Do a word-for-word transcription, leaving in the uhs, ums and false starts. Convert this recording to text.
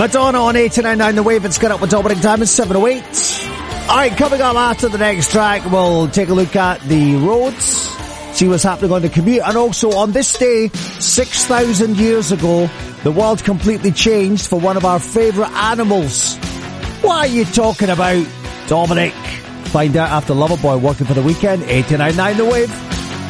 Madonna on eighty-nine point nine The Wave. It's got up with Dominic Diamond, seven oh eight. Alright, coming up after the next track, we'll take a look at the roads, see what's happening on the commute, and also on this day, six thousand years ago, the world completely changed for one of our favourite animals. What are you talking about, Dominic? Find out after Loverboy working for the weekend, eighty-nine point nine The Wave.